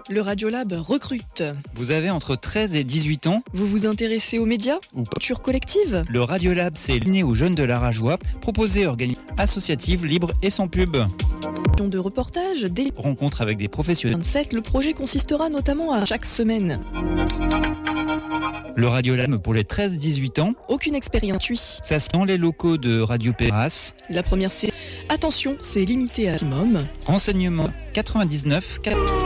Le Radiolab recrute. Vous avez entre 13 et 18 ans? Vous vous intéressez aux médias Ou pas? Culture collective? Le Radiolab, c'est né aux jeunes de la Rajoie, proposé et organisé associative, libre et sans pub. De reportages, des Rencontre avec des professionnels. 27, le projet consistera notamment à chaque semaine. Le Radiolab pour les 13-18 ans, Aucune expérience gratuite. ça se dans les locaux de Radio Péras. La première série. Attention, c'est limité à maximum. Renseignements 99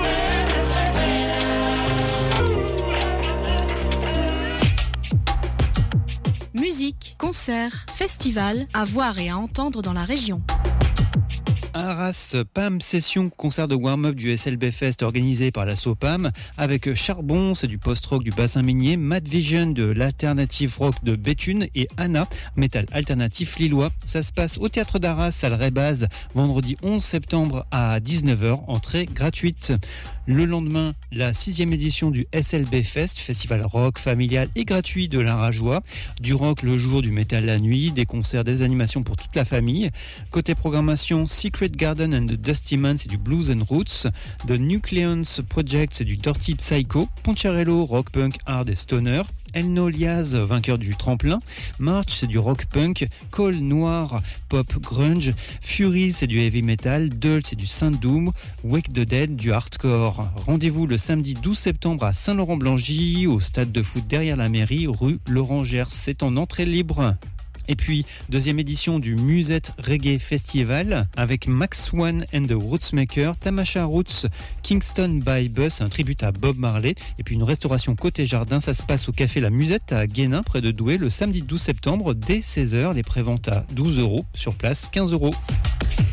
Musique, concerts, festivals, à voir et à entendre dans la région. Arras PAM Session, concert de warm-up du SLB Fest organisé par l'asso PAM avec Charbon, c'est du post-rock du bassin minier, Mad Vision de l'alternative rock de Béthune et Anna, métal alternatif lillois. Ça se passe au théâtre d'Arras, salle Rébaz, vendredi 11 septembre à 19h, entrée gratuite. Le lendemain, la 6e édition du SLB Fest, festival rock familial et gratuit de la Rajoie. Du rock le jour, du métal la nuit, des concerts, des animations pour toute la famille. Côté programmation, Secret Garden and the Dusty Man, c'est du blues and roots. The Nucleons Project, c'est du dirty psycho. Poncherello, rock punk, hard et stoner. Elno Liaz, vainqueur du tremplin. March, c'est du rock punk. Cole Noir, pop grunge. Fury, c'est du heavy metal. Dult, c'est du synth doom. Wake the Dead, du hardcore. Rendez-vous le samedi 12 septembre à Saint-Laurent-Blangy, au stade de foot derrière la mairie, rue Laurent Gers. C'est en entrée libre. Et puis, deuxième édition du Musette Reggae Festival avec Max One and the Rootsmaker, Tamasha Roots, Kingston by Bus, un tribut à Bob Marley. Et puis une restauration côté jardin, ça se passe au café La Musette à Guénin, près de Douai, le samedi 12 septembre dès 16h. Les préventes à 12 €, sur place 15 €.